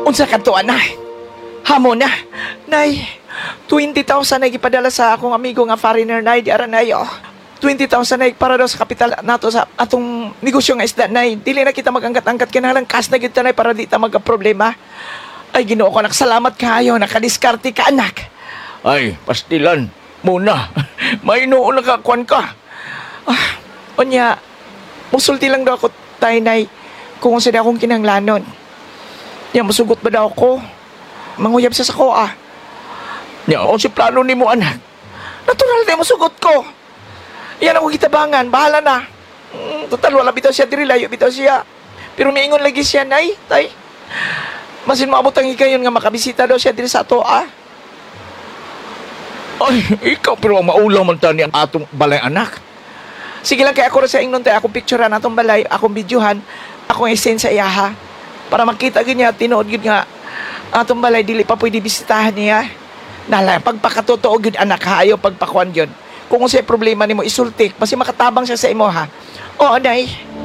Unsa ka to, anay? Hamo na. Nay, 20,000 na ipadala sa akong amigo nga foreigner, nay, di ara, nay, oh. 20,000 na para daw sa kapital nato sa atong negosyo nga isda, nay. Dili na kita magangkat-angkat, kinahalang kas na kita, nay, para di ta magka-problema. Ay, Ginoo ko, naksalamat kayo, nakadiskarte ka, anak. Ay, pastilan. Muna. May noon nakakuan ka. Onya, musulti lang daw ako, tay, nay, kung sila akong kinanglanon. Yan, masugot ba daw ako? Manguyab sa sako, ah. Nya, o si plano ni mo, anak. Natural na masugot ko. Yan ako kitabangan, bahala na. Total, wala bitaw siya, diri layo bitaw siya. Pero may ingon lagi siya, nay, tay. Masin maabot ang higayon nga makabisita daw siya diri sa ato, ah. Ay, ikaw pero ang maulang man tani ang atong balay anak. Sige lang, kaya ako rin sa ingnon, tay, akong picturean atong balay, akong videohan, akong isen sa iyaha. Para makita ganyan, tinuod yun nga, atong balay, dili pa pwede bisitahan niya. Nala, pagpakatotoo yun, anak, ha, ayaw pagpakuan yun. Kung unsay problema nimo isultik, basi makatabang siya sa imo, ha. Oo, nay.